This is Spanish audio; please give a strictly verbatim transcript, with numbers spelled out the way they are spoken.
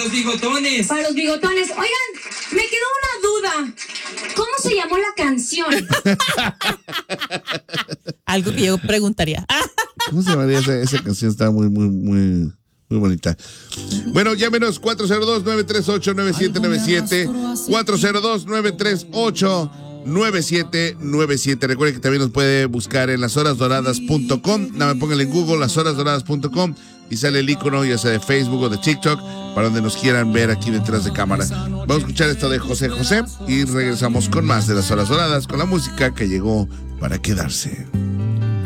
los bigotones. Para los bigotones. Oigan, me quedó una duda. ¿Cómo se llamó la canción? Algo que yo preguntaría. ¿Cómo se llamaría esa, esa canción? Está muy, muy, muy, muy bonita. Bueno, llámenos cuatro cero dos, nueve tres ocho, nueve siete nueve siete. cuatro cero dos, nueve tres ocho, nueve siete nueve siete. Recuerden que también nos puede buscar en las horas doradas punto com. Nada, pónganle en Google las horas doradas punto com y sale el icono ya sea de Facebook o de TikTok para donde nos quieran ver aquí detrás de cámara. Vamos a escuchar esto de José José y regresamos con más de las horas doradas, con la música que llegó para quedarse.